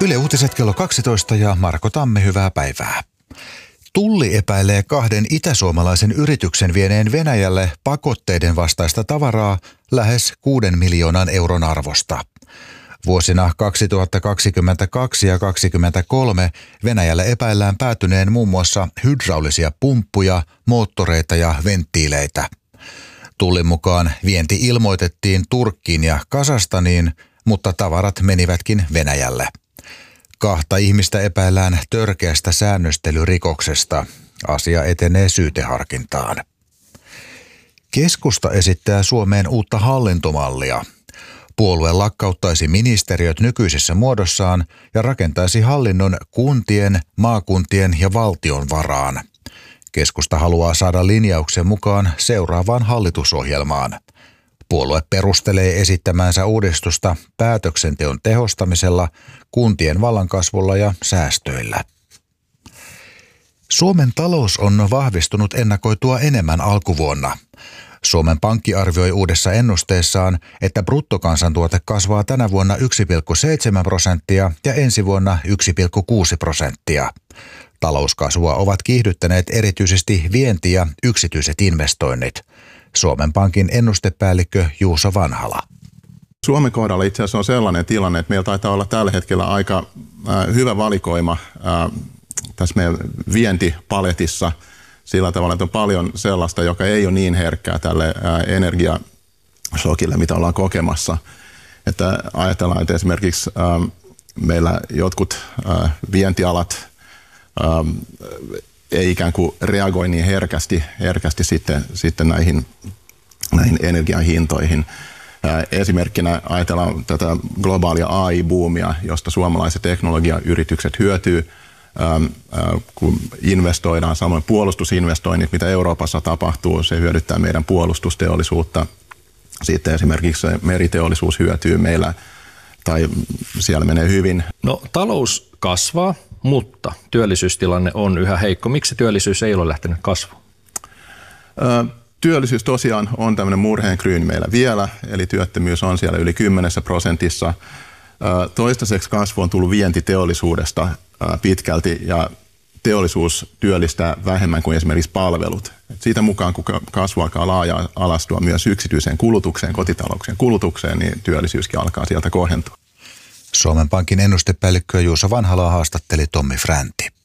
Yle Uutiset kello 12 ja Marko Tamme, hyvää päivää. Tulli epäilee 2 itäsuomalaisen yrityksen vieneen Venäjälle pakotteiden vastaista tavaraa lähes 6 miljoonan euron arvosta. Vuosina 2022 ja 2023 Venäjälle epäillään päätyneen muun muassa hydraulisia pumppuja, moottoreita ja venttiileitä. Tullin mukaan vienti ilmoitettiin Turkkiin ja Kazakstaniin, mutta tavarat menivätkin Venäjälle. 2 ihmistä epäillään törkeästä säännöstelyrikoksesta. Asia etenee syyteharkintaan. Keskusta esittää Suomeen uutta hallintomallia. Puolue lakkauttaisi ministeriöt nykyisessä muodossaan ja rakentaisi hallinnon kuntien, maakuntien ja valtion varaan. Keskusta haluaa saada linjauksen mukaan seuraavaan hallitusohjelmaan. Puolue perustelee esittämänsä uudistusta päätöksenteon tehostamisella, kuntien vallankasvulla ja säästöillä. Suomen talous on vahvistunut ennakoitua enemmän alkuvuonna. Suomen Pankki arvioi uudessa ennusteessaan, että bruttokansantuote kasvaa tänä vuonna 1,7% ja ensi vuonna 1,6%. Talouskasvua ovat kiihdyttäneet erityisesti vienti ja yksityiset investoinnit. Suomen Pankin ennustepäällikkö Juuso Vanhala. Suomen kohdalla itse asiassa on sellainen tilanne, että meillä taitaa olla tällä hetkellä aika hyvä valikoima tässä meidän vientipaletissa sillä tavalla, että on paljon sellaista, joka ei ole niin herkkää tälle energiashokille, mitä ollaan kokemassa. Että ajatellaan, että esimerkiksi meillä jotkut vientialat ei ikään kuin reagoi niin herkästi sitten näihin energian hintoihin. Esimerkkinä ajatellaan tätä globaalia AI-buumia, josta suomalaiset teknologiayritykset hyötyy, kun investoidaan, samoin puolustusinvestoinnit, mitä Euroopassa tapahtuu, se hyödyttää meidän puolustusteollisuutta. Sitten esimerkiksi se meriteollisuus hyötyy meillä, tai siellä menee hyvin. No, talous kasvaa, mutta työllisyystilanne on yhä heikko. Miksi työllisyys ei ole lähtenyt kasvuun? Työllisyys tosiaan on tämmöinen murheenkryyni meillä vielä, eli työttömyys on siellä yli 10%. Toistaiseksi kasvu on tullut vientiteollisuudesta pitkälti, ja teollisuus työllistää vähemmän kuin esimerkiksi palvelut. Siitä mukaan, kun kasvu alkaa laaja alastua myös yksityiseen kulutukseen, kotitalouksien kulutukseen, niin työllisyyskin alkaa sieltä kohentua. Suomen Pankin ennustepäällikkö Juuso Vanhala haastatteli Tommi Fränti.